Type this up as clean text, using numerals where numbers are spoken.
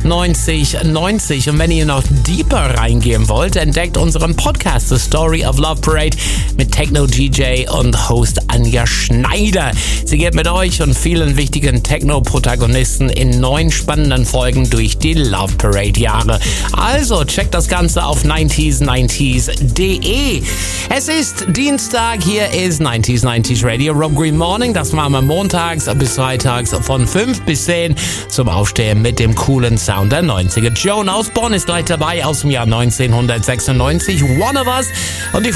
9090. Und wenn ihr noch deeper reingehen wollt, entdeckt unseren Podcast The Story of Love Parade mit Techno-DJ und Host Anja Schneider. Sie geht mit euch und vielen wichtigen Techno-Protagonisten in 9 spannenden Folgen durch die Love Parade-Jahre. Also checkt das Ganze auf 90s90s.de. Es ist Dienstag, hier ist 90s90s Radio Rob Green Morning. Das machen wir montags bis freitags von 5 bis 10 zum Aufstehen mit dem coolen Sound der 90er. Joan aus Bonn ist gleich dabei aus dem Jahr 1996. One of Us. Und die